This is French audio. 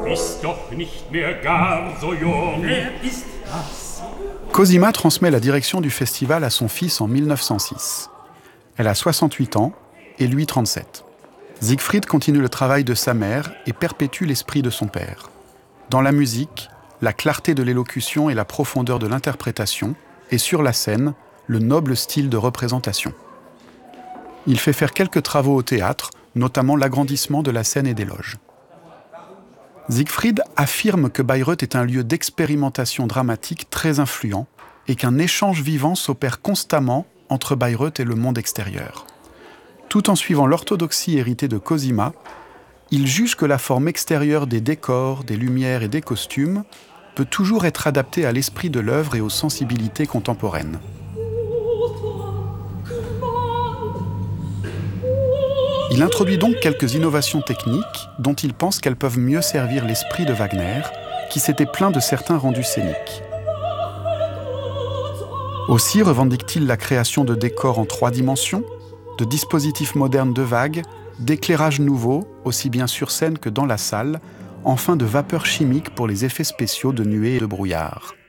bist doch nicht mehr gar so jung. Wer ist das? Cosima transmet la direction du festival à son fils en 1906. Elle a 68 ans et lui 37. Siegfried continue le travail de sa mère et perpétue l'esprit de son père. Dans la musique, la clarté de l'élocution et la profondeur de l'interprétation, et sur la scène, le noble style de représentation. Il fait faire quelques travaux au théâtre, notamment l'agrandissement de la scène et des loges. Siegfried affirme que Bayreuth est un lieu d'expérimentation dramatique très influent et qu'un échange vivant s'opère constamment entre Bayreuth et le monde extérieur. Tout en suivant l'orthodoxie héritée de Cosima, il juge que la forme extérieure des décors, des lumières et des costumes peut toujours être adaptée à l'esprit de l'œuvre et aux sensibilités contemporaines. Il introduit donc quelques innovations techniques dont il pense qu'elles peuvent mieux servir l'esprit de Wagner, qui s'était plaint de certains rendus scéniques. Aussi revendique-t-il la création de décors en 3 dimensions, de dispositifs modernes de vagues, d'éclairages nouveaux, aussi bien sur scène que dans la salle, enfin de vapeurs chimiques pour les effets spéciaux de nuées et de brouillard.